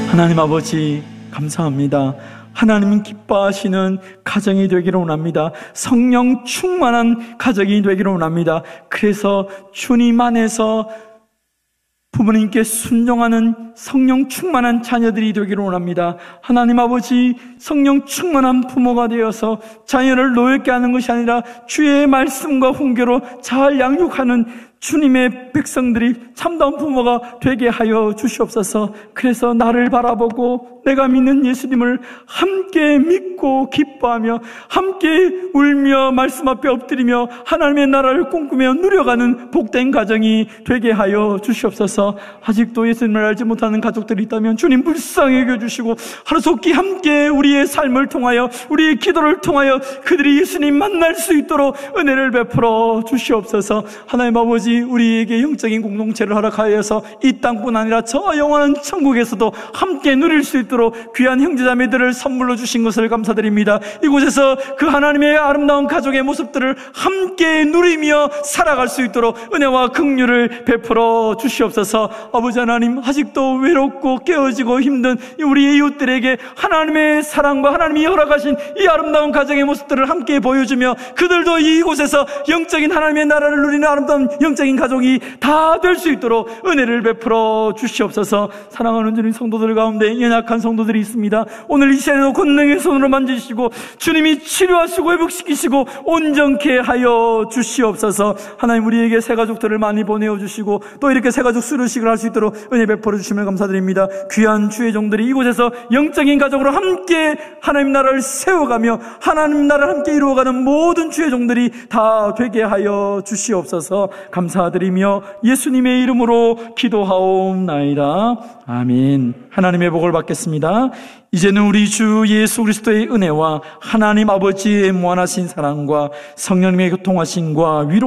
하나님 아버지 감사합니다. 하나님은 기뻐하시는 가정이 되기를 원합니다. 성령 충만한 가정이 되기를 원합니다. 그래서 주님 안에서 부모님께 순종하는 성령 충만한 자녀들이 되기를 원합니다. 하나님 아버지, 성령 충만한 부모가 되어서 자녀를 노엽게 하는 것이 아니라 주의 말씀과 훈계로 잘 양육하는 주님의 백성들이 참다운 부모가 되게 하여 주시옵소서. 그래서 나를 바라보고 내가 믿는 예수님을 함께 믿고 기뻐하며 함께 울며 말씀 앞에 엎드리며 하나님의 나라를 꿈꾸며 누려가는 복된 가정이 되게 하여 주시옵소서. 아직도 예수님을 알지 못하는 가족들이 있다면 주님 불쌍히 여겨주시고 하루속히 함께 우리의 삶을 통하여 우리의 기도를 통하여 그들이 예수님 만날 수 있도록 은혜를 베풀어 주시옵소서. 하나님 아버지, 우리에게 영적인 공동체를 허락하여서 이 땅뿐 아니라 저 영원한 천국에서도 함께 누릴 수 있도록 귀한 형제자매들을 선물로 주신 것을 감사드립니다. 이곳에서 그 하나님의 아름다운 가족의 모습들을 함께 누리며 살아갈 수 있도록 은혜와 긍휼을 베풀어 주시옵소서. 아버지 하나님, 아직도 외롭고 깨어지고 힘든 우리 이웃들에게 하나님의 사랑과 하나님이 허락하신 이 아름다운 가정의 모습들을 함께 보여주며 그들도 이곳에서 영적인 하나님의 나라를 누리는 아름다운 영적인 가족이 다 될 수 있도록 은혜를 베풀어 주시옵소서. 사랑하는 주님, 성도들 가운데 연약한 성도들이 있습니다. 오늘 이 시간에도 권능의 손으로 만지시고 주님이 치료하시고 회복시키시고 온전케 하여 주시옵소서. 하나님, 우리에게 새 가족들을 많이 보내어 주시고 또 이렇게 새 가족 수료식을 할 수 있도록 은혜 베풀어 주시면 감사드립니다. 귀한 주의 종들이 이곳에서 영적인 가족으로 함께 하나님 나라를 세워가며 하나님 나라를 함께 이루어가는 모든 주의 종들이 다 되게 하여 주시옵소서. 감사드리며 예수님의 이름으로 기도하옵나이다. 아멘. 하나님의 복을 받겠습니다. 이제는 우리 주 예수 그리스도의 은혜와 하나님 아버지의 무한하신 사랑과 성령님의 교통하심과 위로